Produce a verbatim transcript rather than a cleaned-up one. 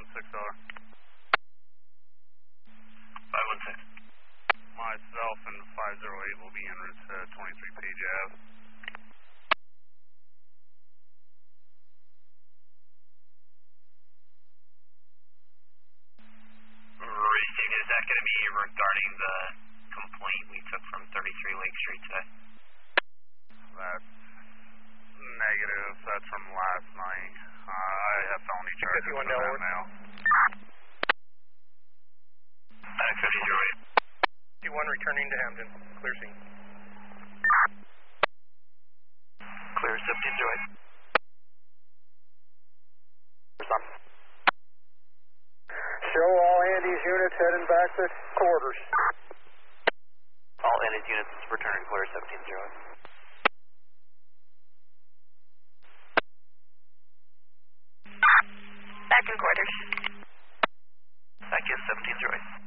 one six R. five one six. Myself and five zero eight will be en route to twenty-three Page Ave. Received, is that going to be regarding the complaint we took from thirty-three Lake Street today? That's negative. That's from last night. Uh, I have felony charges for that now. fifty zero eight. fifty-one returning to Hampton. Clear scene. Clear seventeen zero eight. Show all Andes units heading back to quarters. All Andes units returning clear seventeen zero eight. Back in quarters. Back in seventeen zero eight.